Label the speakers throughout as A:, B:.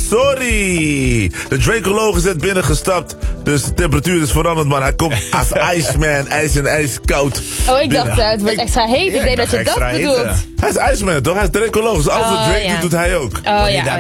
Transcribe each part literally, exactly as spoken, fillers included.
A: sorry. De Dracoloog is net binnengestapt. Dus de temperatuur is veranderd, man. Hij komt als Iceman, ijs en ijskoud.
B: Oh, ik dacht, uh, het wordt extra heet. Ik denk dat je dat bedoelt.
A: Hij is Iceman, toch? Hij is Dracoloog. Dus alles wat Drake doet, doet hij ook.
B: Oh ja, oh, ja.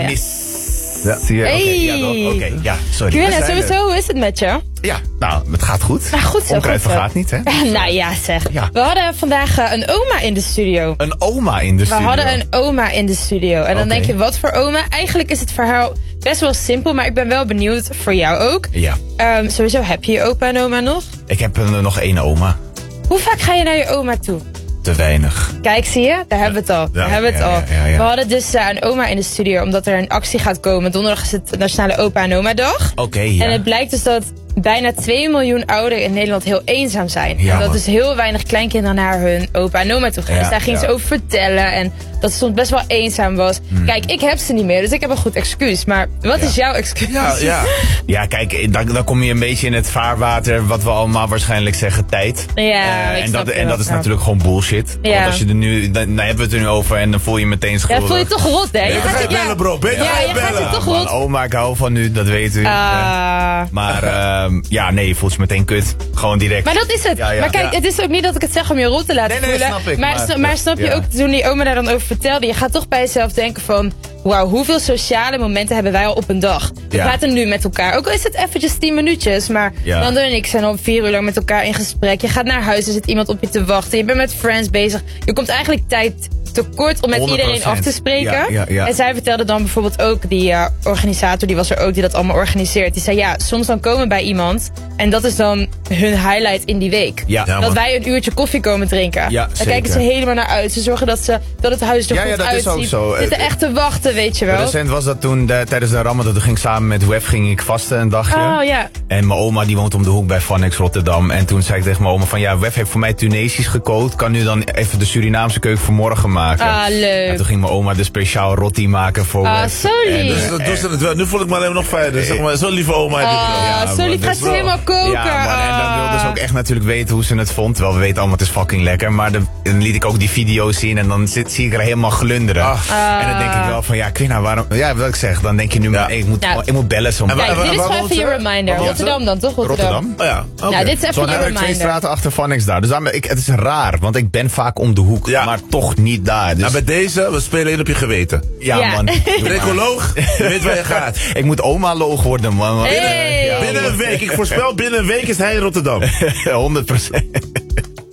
C: Ja. Zie je?
B: Hey.
C: Okay, ja, oké, okay, ja, sorry.
B: Quinna, sowieso, hoe is het met je?
C: Ja, nou, het gaat goed.
B: Nou, goed zo.
C: Onkruid vergaat niet, hè?
B: Nou ja, zeg.
C: Ja.
B: We hadden vandaag uh, een oma in de studio.
C: Een oma in de studio?
B: We hadden een oma in de studio. En dan okay. denk je, wat voor oma? Eigenlijk is het verhaal best wel simpel, maar ik ben wel benieuwd voor jou ook.
C: Ja.
B: Um, sowieso, heb je je opa en oma nog?
C: Ik heb uh, nog één oma.
B: Hoe vaak ga je naar je oma toe?
C: Te weinig.
B: Kijk, zie je? Daar hebben we het al. Daar ja, hebben we het ja, al. Ja, ja, ja. We hadden dus uh, een oma in de studio, omdat er een actie gaat komen. Donderdag is het Nationale Opa en Oma Dag.
C: Oké, okay, ja.
B: En het blijkt dus dat bijna twee miljoen ouderen in Nederland heel eenzaam zijn.
C: Ja,
B: en dat
C: man.
B: dus heel weinig kleinkinderen naar hun opa en oma toe gaan. Ja, dus daar ging ja. ze over vertellen en dat ze soms best wel eenzaam was. Hmm. Kijk, ik heb ze niet meer, dus ik heb een goed excuus. Maar wat ja. is jouw excuus?
C: Ja, ja. ja kijk, dan, dan kom je een beetje in het vaarwater, wat we allemaal waarschijnlijk zeggen, tijd.
B: Ja,
C: uh, en, dat, en dat is ja. natuurlijk gewoon bullshit. Ja. Want als je er nu, dan, dan hebben we het er nu over en dan voel je meteen schuldig.
B: Ja, voel je toch rot, hè?
A: Je ja, gaat je bellen, ja. bro. Ben je
B: ja, je
A: bellen?
B: gaat je toch rot.
C: Man, oma, ik hou van u, dat weet u. Uh.
B: Uh.
C: Maar uh, ja, nee, je voelt je meteen kut. Gewoon direct.
B: Maar dat is het.
C: Ja, ja,
B: maar kijk,
C: ja.
B: het is ook niet dat ik het zeg om je rot te laten
C: nee, nee,
B: voelen.
C: Snap ik,
B: maar,
C: maar,
B: maar snap je ja. ook, toen die oma daar dan over vertelde, je gaat toch bij jezelf denken van, wauw, hoeveel sociale momenten hebben wij al op een dag? We ja. praten nu met elkaar. Ook al is het eventjes tien minuutjes, maar ja. Nando en ik zijn al vier uur lang met elkaar in gesprek. Je gaat naar huis, er zit iemand op je te wachten. Je bent met friends bezig. Je komt eigenlijk tijd tekort om met
C: honderd procent
B: iedereen af te spreken.
C: Ja, ja, ja.
B: En zij vertelde dan bijvoorbeeld ook, die uh, organisator, die was er ook, die dat allemaal organiseert. Die zei, ja, soms dan komen bij iemand en dat is dan hun highlight in die week.
C: Ja,
B: dat
C: ja,
B: wij een uurtje koffie komen drinken.
C: Ja,
B: dan
C: zeker.
B: kijken ze helemaal naar uit. Ze zorgen dat, ze, dat het huis er
C: ja,
B: goed
C: ja, dat
B: uitziet.
C: Is ook zo.
B: Zitten echt te wachten, weet je wel.
C: Recent was dat toen de, tijdens de Ramadan. Toen ging ik samen met Wef ging ik vasten een dagje.
B: Oh, ja.
C: En mijn oma die woont om de hoek bij Vanex Rotterdam. En toen zei ik tegen mijn oma van ja, Wef heeft voor mij Tunesisch gekookt. Kan nu dan even de Surinaamse keuken voor morgen maken.
B: Ah, leuk.
C: En toen ging mijn oma de speciaal roti maken voor
B: ah,
C: Wef.
B: Sorry.
A: Dus dat doet ze het wel. Nu voel ik me alleen nog fijn. Dus zeg maar, zo'n lieve oma.
B: Ah, ja, sorry, gaat ze helemaal koken.
C: Ja, man, en dan wilde ze ook echt natuurlijk weten hoe ze het vond. Terwijl we weten allemaal het is fucking lekker. Maar de, dan liet ik ook die video's zien en dan zit, zie ik er helemaal glunderen.
A: Ah.
C: En dan denk ik wel van ja, Quinna, waarom... Ja, wat ik zeg, dan denk je nu ja. maar, ik moet,
B: nou,
C: ik moet bellen zo.
B: Kijk, dit is gewoon even je reminder. Rotterdam dan, toch? Rotterdam.
C: Rotterdam?
A: Oh ja, okay.
B: Nou, dit is even
C: Zo,
B: je
C: dan heb ik
B: reminder.
C: twee straten achter Vanex daar. Dus dan, ik, het is raar, want ik ben vaak om de hoek, ja. maar toch niet daar. Dus...
A: Nou, bij deze, we spelen in op je geweten.
C: Ja, ja. man.
A: Dracoloog, je weet waar je gaat.
C: Ik moet oma-loog worden, man.
B: Hey.
A: Binnen, ja, binnen een week, ik voorspel binnen een week is hij in Rotterdam.
C: honderd procent.